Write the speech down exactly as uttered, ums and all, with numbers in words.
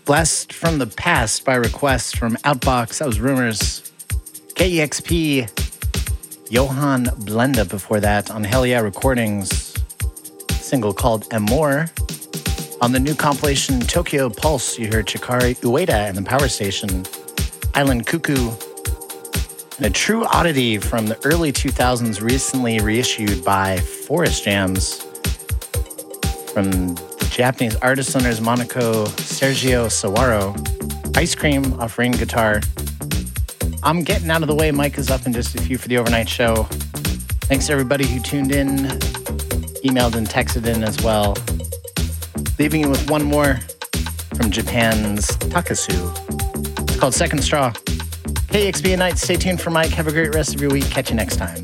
Blast from the Past by request from Outbox. That was Rumors. K E X P, Johan Blenda before that on Hell Yeah Recordings. Single called Amor. On the new compilation Tokyo Pulse, you heard Chikari Ueda and the Power Station, Island Cuckoo, and a true oddity from the early two thousands recently reissued by Forest Jams from the Japanese artist owners Monaco Sergio Sawaro. Ice Cream off Rain Guitar. I'm getting out of the way. Mike is up in just a few for the overnight show. Thanks to everybody who tuned in, emailed and texted in as well. Leaving you with one more from Japan's Takasu. It's called Second Straw. K E X P at night. Stay tuned for Mike. Have a great rest of your week. Catch you next time.